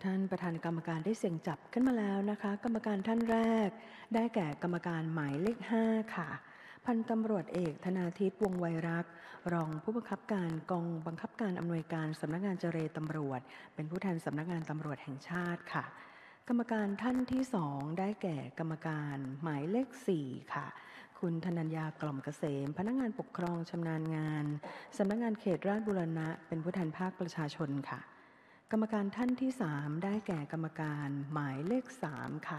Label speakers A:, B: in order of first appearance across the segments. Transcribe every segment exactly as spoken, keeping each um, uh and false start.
A: ท่านประธานกรรมการได้เสี่ยงจับขึ้นมาแล้วนะคะกรรมการท่านแรกได้แก่กรรมการหมายเลขห้าค่ะพันตำรวจเอกธนาทิพย์วงศ์ไวรักษ์รองผู้บังคับการกองบังคับการอำนวยการสำนักงานเจรตำรวจเป็นผู้แทนสำนักงานตำรวจแห่งชาติค่ะกรรมการท่านที่สองได้แก่กรรมการหมายเลขสี่ค่ะคุณธนัญญากล่อมเกษมพนักงานปกครองชำนาญงานสำนักงานเขตราชบุรณะเป็นผู้แทนภาคประชาชนค่ะกรรมการท่านที่สามได้แก่กรรมการหมายเลขสามค่ะ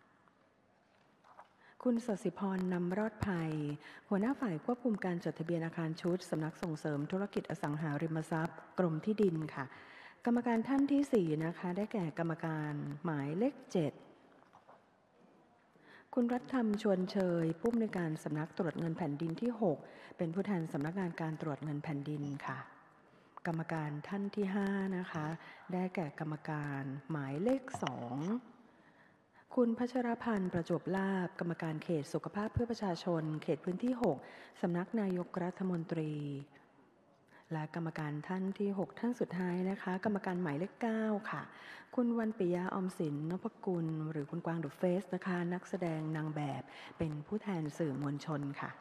A: คุณสศิพรนำรอดภัยหัวหน้าฝ่ายควบคุมการจดทะเบียนอาคารชุดสำนักส่งเสริมธุรกิจอสังหาริมทรัพย์กรมที่ดินค่ะกรรมการท่านที่สี่นะคะได้แก่กรรมการหมายเลขเจ็ดคุณรัฐธรรมชวนเชยผู้อำนวยการสำนักตรวจเงินแผ่นดินที่หกเป็นผู้แทนสำนักงานการตรวจเงินแผ่นดินค่ะกรรมการท่านที่ห้านะคะได้แก่กรรมการหมายเลขสองคุณพัชรพันธ์ประจวบลาภกรรมการเขตสุขภาพเพื่อประชาชนเขตพื้นที่หกสำนักนายกรัฐมนตรีและกรรมการท่านที่หกท่านสุดท้ายนะคะกรรมการหมายเลขเก้าค่ะคุณวันปิยะออมสินนพกุลหรือคุณกวางเดอะเฟสนะคะนักแสดงนางแบบเป็นผู้แทนสื่อมวลชนค่ะ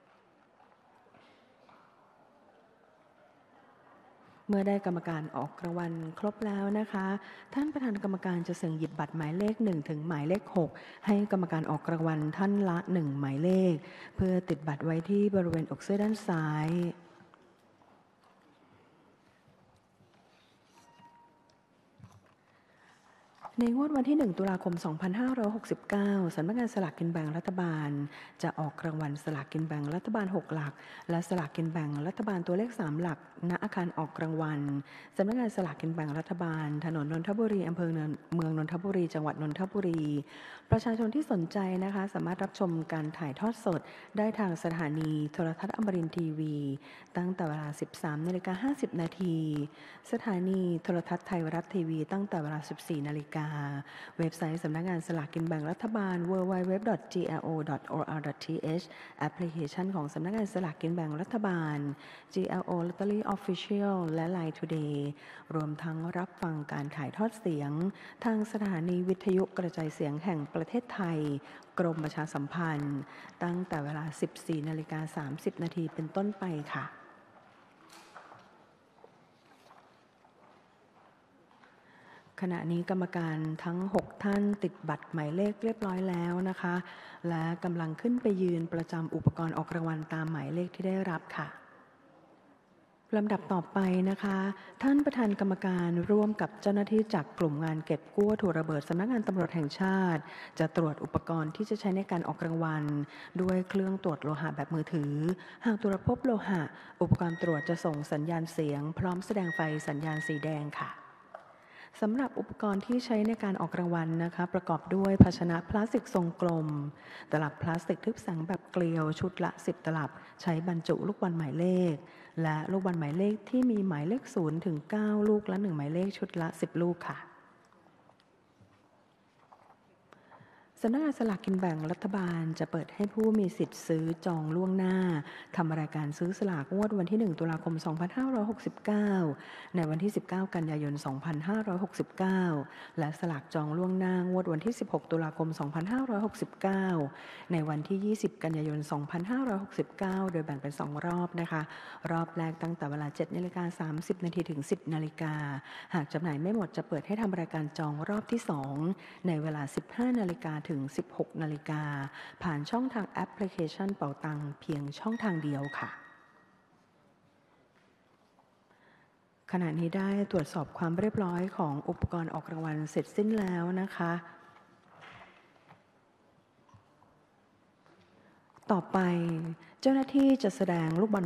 A: เมื่อได้กรรมการออกรางวัลครบแล้วนะคะท่านประธานกรรมการจะเสี่ยงหยิบบัตรหมายเลขหนึ่งถึงหมายเลขหกให้กรรมการออกรางวัลท่านละหนึ่งหมายเลขเพื่อติดบัตรไว้ที่บริเวณอกเสื้อด้านซ้ายในงวดวันที่หนึ่งตุลาคมสองพันห้าร้อยหกสิบเก้าสำนักงานสลากกินแบ่งรัฐบาลจะออกรางวัลสลากกินแบ่งรัฐบาลหกหลักและสลากกินแบ่งรัฐบาลตัวเลขสามหลักณอาคารออกรางวัลสำนักงานสลากกินแบ่งรัฐบาลถนนนนทบุรีอำเภอเมืองนนทบุรีจังหวัดนนทบุรีประชาชนที่สนใจนะคะสามารถรับชมการถ่ายทอดสดได้ทางสถานีโทรทัศน์อมรินทร์ทีวีตั้งแต่เวลา สิบสามนาฬิกาห้าสิบนาทีสถานีโทรทัศน์ไทยรัฐทีวีตั้งแต่เวลา สิบสี่นาฬิกาเว็บไซต์สำนักงานสลากกินแบ่งรัฐบาล ดับเบิลยู ดับเบิลยู ดับเบิลยู ดอท จี แอล โอ ดอท โอ อาร์ ดอท ที เอช แอปพลิเคชันของสำนักงานสลากกินแบ่งรัฐบาล จี แอล โอ Lottery Official และ ไลน์ Today รวมทั้งรับฟังการถ่ายทอดเสียงทางสถานีวิทยุกระจายเสียงแห่งประเทศไทยกรมประชาสัมพันธ์ตั้งแต่เวลา สิบสี่นาฬิกาสามสิบนาทีเป็นต้นไปค่ะขณะนี้กรรมการทั้งหกท่านติดบัตรหมายเลขเรียบร้อยแล้วนะคะและกำลังขึ้นไปยืนประจำอุปกรณ์ออกรางวัลตามหมายเลขที่ได้รับค่ะลำดับต่อไปนะคะท่านประธานกรรมการร่วมกับเจ้าหน้าที่จากกลุ่มงานเก็บกู้วัตถุระเบิดสำนักงานตำรวจแห่งชาติจะตรวจอุปกรณ์ที่จะใช้ในการออกรางวัลด้วยเครื่องตรวจโลหะแบบมือถือหากตรวจพบโลหะอุปกรณ์ตรวจจะส่งสัญญาณเสียงพร้อมแสดงไฟสัญญาณสีแดงค่ะสำหรับอุปกรณ์ที่ใช้ในการออกรางวัลนะคะประกอบด้วยภาชนะพลาสติกทรงกลมตลับพลาสติกทึบแสงแบบเกลียวชุดละสิบตลับใช้บรรจุลูกบอลหมายเลขและลูกบอลหมายเลขที่มีหมายเลขศูนย์ถึงเก้าลูกและหนึ่งหมายเลขชุดละสิบลูกค่ะสำนักงานสลากกินแบ่งรัฐบาลจะเปิดให้ผู้มีสิทธิ์ซื้อจองล่วงหน้าทำรายการซื้อสลากงวดวันที่หนึ่งตุลาคมสองพันห้าร้อยหกสิบเก้าในวันที่สิบเก้ากันยายนสองพันห้าร้อยหกสิบเก้าและสลากจองล่วงหน้างวดวันที่สิบหกตุลาคมสองพันห้าร้อยหกสิบเก้าในวันที่ยี่สิบกันยายนสองพันห้าร้อยหกสิบเก้าโดยแบ่งเป็นสองรอบนะคะรอบแรกตั้งแต่เวลา เจ็ดนาฬิกาสามสิบนาทีถึง สิบนาฬิกาหากจำหน่ายไม่หมดจะเปิดให้ทำรายการจองรอบที่สองในเวลา สิบห้านาฬิกาถึง สิบหกนาฬิกาผ่านช่องทางแอปพลิเคชันเป๋าตังเพียงช่องทางเดียวค่ะขณะนี้ได้ตรวจสอบความเรียบร้อยของอุปกรณ์ออกรางวัลเสร็จสิ้นแล้วนะคะต่อไปเจ้าหน้าที่จะแสดงลูกบอล